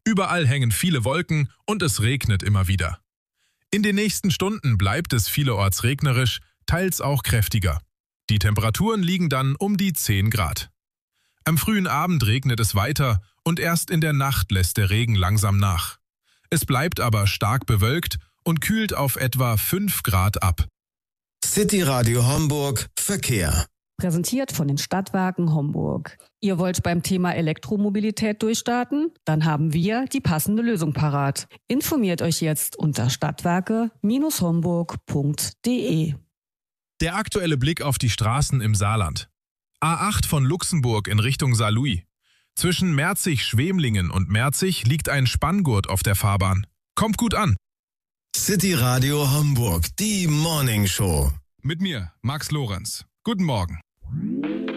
Überall hängen viele Wolken und es regnet immer wieder. In den nächsten Stunden bleibt es vielerorts regnerisch, teils auch kräftiger. Die Temperaturen liegen dann um die 10 Grad. Am frühen Abend regnet es weiter und erst in der Nacht lässt der Regen langsam nach. Es bleibt aber stark bewölkt und kühlt auf etwa 5 Grad ab. City Radio Homburg Verkehr. Präsentiert von den Stadtwerken Homburg. Ihr wollt beim Thema Elektromobilität durchstarten? Dann haben wir die passende Lösung parat. Informiert euch jetzt unter stadtwerke-homburg.de. Der aktuelle Blick auf die Straßen im Saarland. A8 von Luxemburg in Richtung Saarlouis. Zwischen Merzig-Schwemlingen und Merzig liegt ein Spanngurt auf der Fahrbahn. Kommt gut an. City Radio Homburg, die Morning Show. Mit mir, Max Lorenz. Guten Morgen.